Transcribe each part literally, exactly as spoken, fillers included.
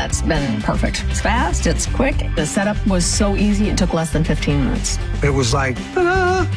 internet's been perfect. It's fast, it's quick. The setup was so easy, it took less than fifteen minutes. It was like, ah.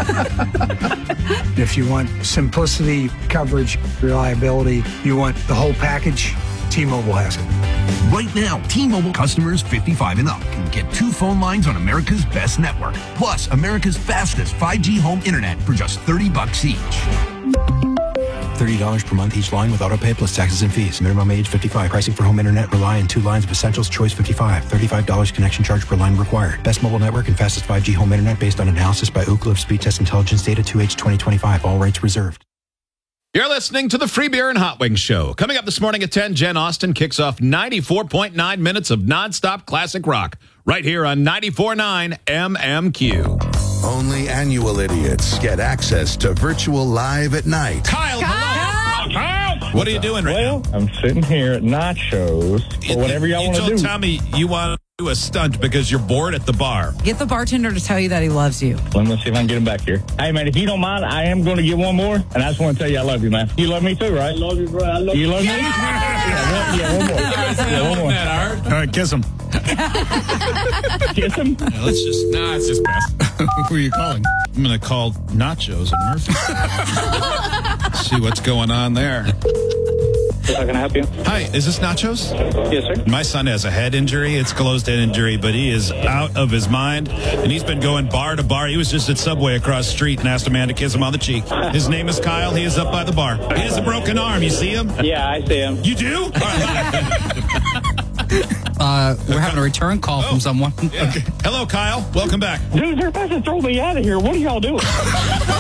If you want simplicity, coverage, reliability, you want the whole package, T-Mobile has it. Right now, T-Mobile customers fifty-five and up can get two phone lines on America's best network, plus America's fastest five G home internet for just thirty bucks each. thirty dollars per month each line with autopay plus taxes and fees. Minimum age fifty-five. Pricing for home internet rely on two lines of Essentials Choice fifty-five. thirty-five dollars connection charge per line required. Best mobile network and fastest five G home internet based on analysis by Ookla of Speed Test Intelligence data two H twenty twenty-five. All rates reserved. You're listening to the Free Beer and Hot Wings Show. Coming up this morning at ten, Jen Austen kicks off ninety-four point nine minutes of nonstop classic rock right here on ninety-four point nine M M Q. Only annual idiots get access to virtual live at night. Kyle, hello. Kyle! What are you doing right well, now? I'm sitting here at nachos or whatever y'all want to do. You told Tommy you want to do a stunt because you're bored at the bar. Get the bartender to tell you that he loves you. Well, let's see if I can get him back here. Hey, man, if you don't mind, I am going to get one more. And I just want to tell you I love you, man. You love me too, right? I love you, bro. I love you. You love me? Yeah, one, yeah, one more. Yeah, one more. That All right, kiss him. Kiss him? Yeah, let's just, nah, it's just best. Who are you calling? I'm going to call Nachos and Murphy. See what's going on there. How can I help you? Hi, is this Nachos? Yes, sir. My son has a head injury. It's closed head injury, but he is out of his mind, and he's been going bar to bar. He was just at Subway across the street and asked a man to kiss him on the cheek. His name is Kyle. He is up by the bar. He has a broken arm. You see him? Yeah, I see him. You do? All right. Uh, we're having a return call Oh. from someone. Yeah. Okay. Hello, Kyle. Welcome back. Dude, they're about to throw me out of here. What are y'all doing?